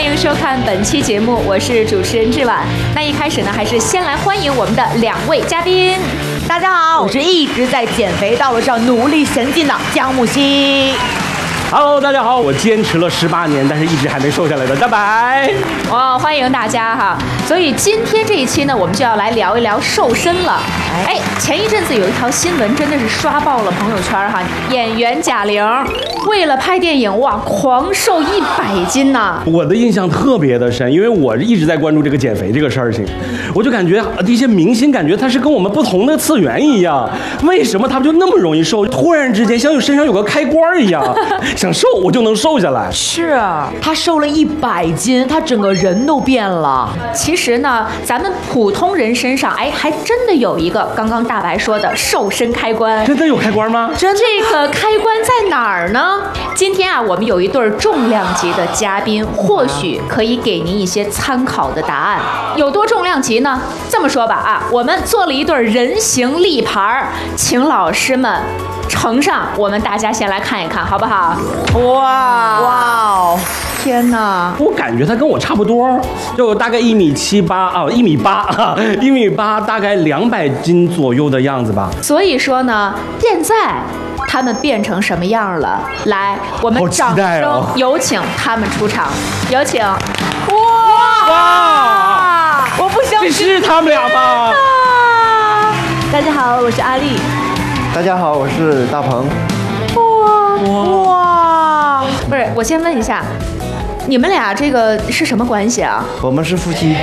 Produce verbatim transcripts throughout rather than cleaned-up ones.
欢迎收看本期节目，我是主持人志婉。那一开始呢，还是先来欢迎我们的两位嘉宾。 大家好，我是一直在减肥道路上努力前进的江木希。 Hello， 大家好，我坚持了十八年，但是一直还没瘦下来的大白。 哦，欢迎大家哈！所以今天这一期呢，我们就要来聊一聊瘦身了。哎，前一阵子有一条新闻真的是刷爆了朋友圈哈，演员贾玲为了拍电影哇，狂瘦一百斤呐！ 我的印象特别的深，因为我一直在关注这个减肥这个事情，我就感觉一些明星感觉他是跟我们不同的次元一样，为什么他们就那么容易瘦？突然之间像有身上有个开关一样。想瘦我就能瘦下来， 是啊，他瘦了一百斤，他整个人都变了。 其实呢，咱们普通人身上，哎，还真的有一个刚刚大白说的瘦身开关。 真的有开关吗？ 真这个开关在哪儿呢？今天啊，我们有一对重量级的嘉宾，或许可以给您一些参考的答案。有多重量级呢？这么说吧啊，我们做了一对人形立牌，请老师们呈上，我们大家先来看一看，好不好？ 哇哇，天哪！ 我感觉他跟我差不多，就大概一米七八啊，一米八啊，一米八，大概两百斤左右的样子吧。 所以说呢，现在他们变成什么样了？来，我们掌声有请他们出场，有请！ 哇哇！我不相信， 这是他们俩吧？ 大家好，我是阿丽。 大家好，我是大鹏。 哇哇！不是，我先问一下，你们俩这个是什么关系啊？ 我们是夫妻。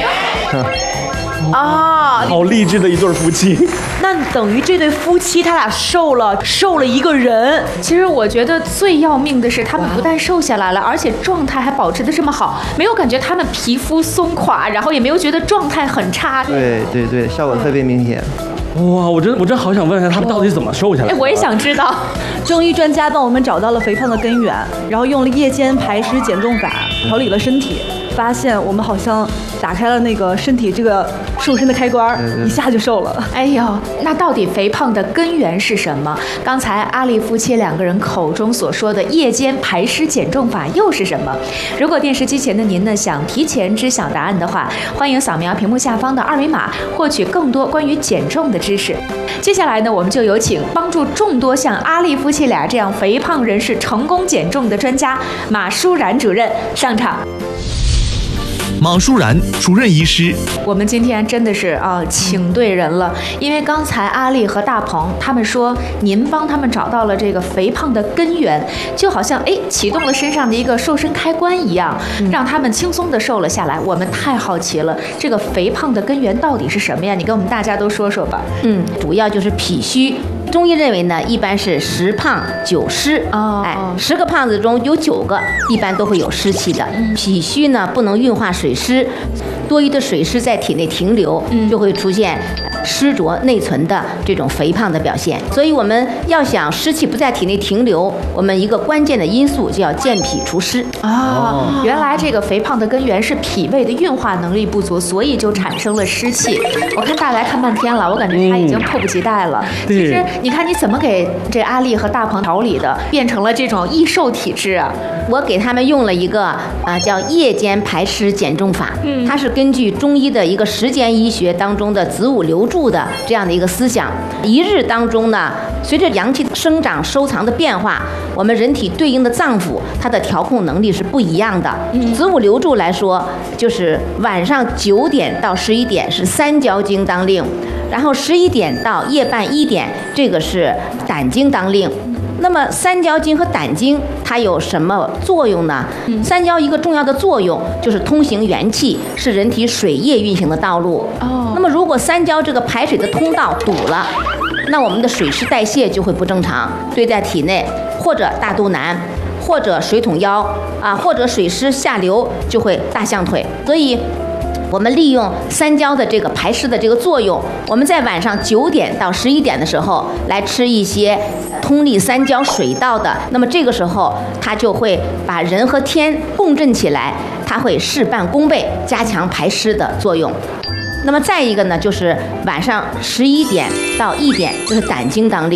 啊， 好励志的一对夫妻。 那等于这对夫妻他俩瘦了，瘦了一个人。 其实我觉得最要命的是，他们不但瘦下来了，而且状态还保持得这么好，没有感觉他们皮肤松垮，然后也没有觉得状态很差。 对对对，效果特别明显。 哇，我真我真好想问一下他们到底怎么瘦下来的。 哎，我也想知道。 中医专家帮我们找到了肥胖的根源，然后用了夜间排湿减重法调理了身体，发现我们好像打开了那个身体这个瘦身的开关，一下就瘦了。 哎呦，那到底肥胖的根源是什么？刚才阿丽夫妻两个人口中所说的夜间排湿减重法又是什么？如果电视机前的您呢想提前知晓答案的话，欢迎扫描屏幕下方的二维码，获取更多关于减重的知识。接下来呢，我们就有请帮助众多像阿丽夫妻俩这样肥胖人士成功减重的专家马舒然主任上场。 马舒然主任医师， 我们今天真的是啊，请对人了。因为刚才阿丽和大鹏他们说，您帮他们找到了这个肥胖的根源，就好像哎启动了身上的一个瘦身开关一样，让他们轻松的瘦了下来。我们太好奇了，这个肥胖的根源到底是什么呀？你跟我们大家都说说吧。 嗯，主要就是脾虚。中医认为呢，一般是十胖九湿。 哦， 哎，十个胖子中有九个一般都会有湿气的。脾虚呢，不能运化水湿，多余的水湿在体内停留，就会出现湿浊内存的这种肥胖的表现。所以我们要想湿气不在体内停留，我们一个关键的因素就要健脾除湿。 哦，原来这个肥胖的根源是脾胃的运化能力不足，所以就产生了湿气。我看大白看半天了，我感觉他已经迫不及待了。 嗯、 其实你看你怎么给这阿丽和大鹏调理的，变成了这种易瘦体质啊？ 我给他们用了一个啊、呃、叫夜间排湿减重法，嗯，它是根据中医的一个时间医学当中的子午流注的这样的一个思想。一日当中呢，随着阳气生长收藏的变化，我们人体对应的脏腑它的调控能力是不一样的。嗯、子午流注来说，就是晚上九点到十一点是三焦经当令，然后十一点到夜半一点这个是胆经当令。那么三焦经和胆经它有什么作用呢？嗯、三焦一个重要的作用就是通行元气，是人体水液运行的道路。哦，那么如果三焦这个排水的通道堵了，那我们的水湿代谢就会不正常，堆在体内，或者大肚腩，或者水桶腰啊，或者水湿下流就会大象腿。所以我们利用三焦的这个排湿的这个作用，我们在晚上九点到十一点的时候来吃一些通利三焦水道的，那么这个时候它就会把人和天共振起来，它会事半功倍，加强排湿的作用。那么再一个呢，就是晚上十一点到一点，就是胆经当令。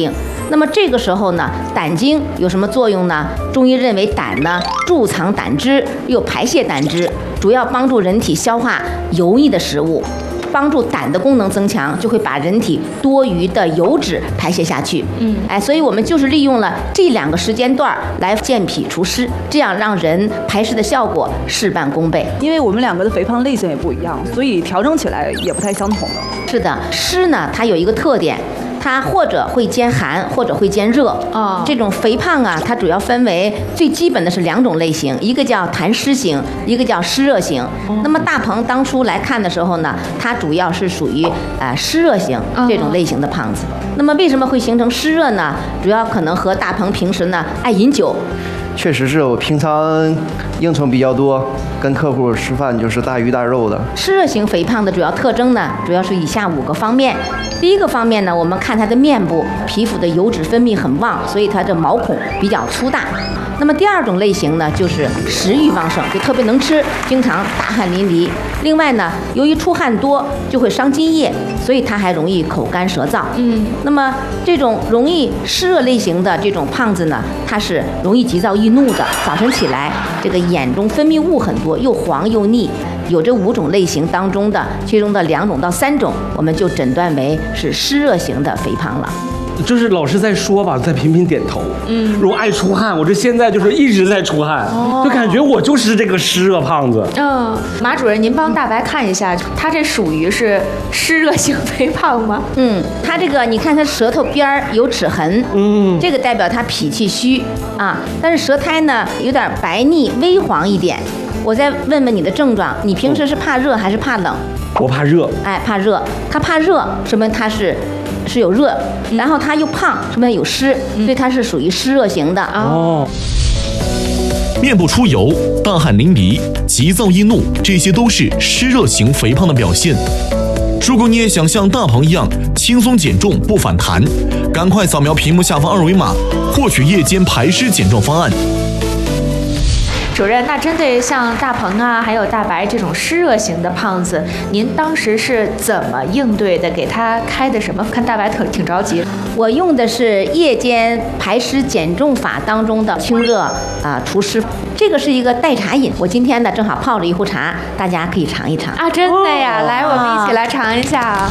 那么这个时候呢，胆经有什么作用呢？中医认为胆呢贮藏胆汁，又排泄胆汁，主要帮助人体消化油腻的食物。帮助胆的功能增强，就会把人体多余的油脂排泄下去。嗯，哎，所以我们就是利用了这两个时间段来健脾除湿，这样让人排湿的效果事半功倍。 因为我们两个的肥胖类型也不一样，所以调整起来也不太相同了。 是的，湿呢，它有一个特点。它或者会兼寒，或者会兼热。 哦， 这种肥胖啊，它主要分为最基本的是两种类型，一个叫痰湿型，一个叫湿热型。哦、那么大鹏当初来看的时候呢，它主要是属于呃湿热型这种类型的胖子。哦、那么为什么会形成湿热呢？主要可能和大鹏平时呢爱饮酒。 确实是我平常应酬比较多，跟客户吃饭就是大鱼大肉的。 湿热型肥胖的主要特征呢，主要是以下五个方面。第一个方面呢，我们看它的面部皮肤的油脂分泌很旺，所以它的毛孔比较粗大。那么第二种类型呢，就是食欲旺盛，就特别能吃，经常大汗淋漓。另外呢，由于出汗多就会伤津液，所以它还容易口干舌燥。嗯，那么这种容易湿热类型的这种胖子呢，它是容易急躁易怒的，早晨起来这个眼中分泌物很多，又黄又腻。有这五种类型当中的其中的两种到三种，我们就诊断为是湿热型的肥胖了。 就是老师在说吧，在频频点头。嗯，我爱出汗，我这现在就是一直在出汗，哦、就感觉我就是这个湿热胖子。 嗯，马主任，您帮大白看一下，他这属于是湿热型肥胖吗？ 嗯，他这个你看他舌头边儿有齿痕，嗯，这个代表他脾气虚啊，但是舌苔呢有点白腻微黄一点。我再问问你的症状，你平时是怕热还是怕冷？ 我怕热。 哎，怕热，他怕热，说明他是。是有热，然后他又胖，说明有湿，所以他是属于湿热型的啊。哦， 面部出油、大汗淋漓、急躁易怒，这些都是湿热型肥胖的表现。如果你也想像大鹏一样轻松减重不反弹，赶快扫描屏幕下方二维码，获取夜间排湿减重方案。 主任，那针对像大鹏啊，还有大白这种湿热型的胖子，您当时是怎么应对的？给他开的什么？看大白挺挺着急。 我用的是夜间排湿减重法当中的清热啊、呃、除湿，这个是一个代茶饮。我今天呢正好泡了一壶茶，大家可以尝一尝啊！真的呀，哦、来，我们一起来尝一下。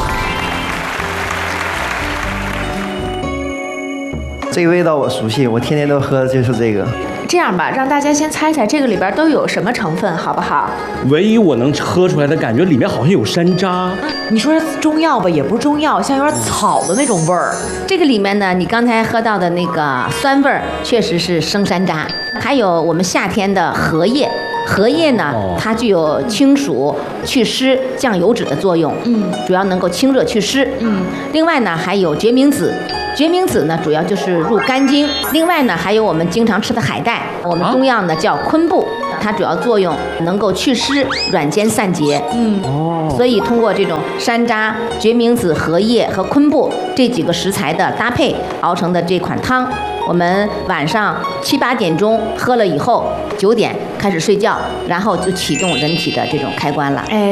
这个味道我熟悉，我天天都喝的就是这个。 这样吧，让大家先猜猜这个里边都有什么成分，好不好？ 唯一我能喝出来的感觉，里面好像有山楂。 你说是中药吧，也不是中药，像有点草的那种味儿。 这个里面呢，你刚才喝到的那个酸味儿，确实是生山楂。还有我们夏天的荷叶。荷叶呢，它具有清暑、祛湿、降油脂的作用，嗯，主要能够清热祛湿，嗯。另外呢，还有决明子，决明子呢主要就是入肝经。另外呢，还有我们经常吃的海带，我们中药呢叫昆布，它主要作用能够祛湿、软坚散结，嗯。哦。所以通过这种山楂、决明子、荷叶和昆布这几个食材的搭配熬成的这款汤。我们晚上七八点钟喝了以后，九点开始睡觉，然后就启动人体的这种开关了。哎。